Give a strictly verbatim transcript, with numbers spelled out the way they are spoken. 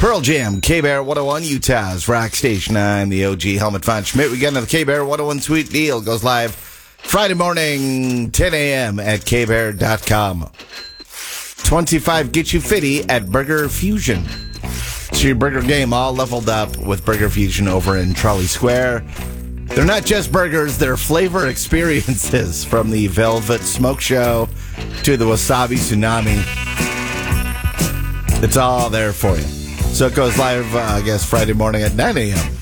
Pearl Jam, K-Bear one oh one, Utah's rock station. I'm the O G Helmet Von Schmidt. We get into the K-Bear one oh one Sweet Deal. Goes live Friday morning, ten a.m. at k bear dot com. twenty-five Get You Fitty at Burger Fusion. It's your burger game all leveled up with Burger Fusion over in Trolley Square. They're not just burgers, they're flavor experiences, from the Velvet Smoke Show to the Wasabi Tsunami. It's all there for you. So it goes live, uh, I guess, Friday morning at nine a.m.